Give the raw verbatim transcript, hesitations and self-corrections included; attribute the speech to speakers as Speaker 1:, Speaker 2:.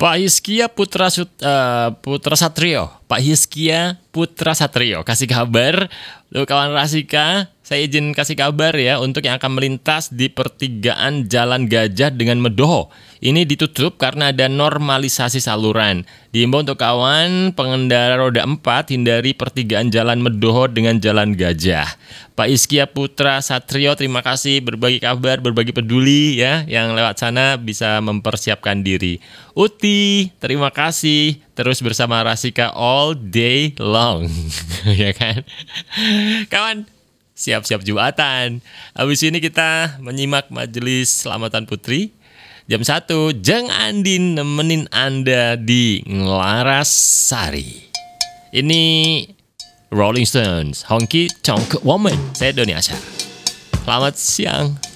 Speaker 1: Pak Hizkia Putra Sut, eh, Putra Satrio, Pak Hizkia Putra Satrio kasih kabar. Lalu kawan Rasika, saya izin kasih kabar ya untuk yang akan melintas di pertigaan Jalan Gajah dengan Medoho. Ini ditutup karena ada normalisasi saluran. Diimbau untuk kawan pengendara roda empat hindari pertigaan Jalan Medoho dengan Jalan Gajah. Pak Hizkia Putra Satrio, terima kasih berbagi kabar, berbagi peduli ya, yang lewat sana bisa mempersiapkan diri. Uti, terima kasih terus bersama Rasika all day long. Ya kan? Kawan, siap-siap Jumatan. Habis ini kita menyimak majelis selamatan putri. Jam satu, Jeng Andin nemenin Anda di Larasari. Ini Rolling Stones, Honky Tonk Woman. Saya Doni Asyar. Selamat siang.